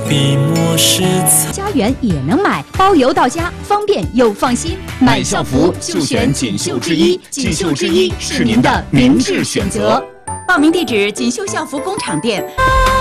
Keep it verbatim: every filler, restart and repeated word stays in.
笔墨是彩。 家园也能买，包邮到家，方便又放心。 买校服就选锦绣之一，锦绣之一是您的明智选择。 报名地址：锦绣校服工厂店。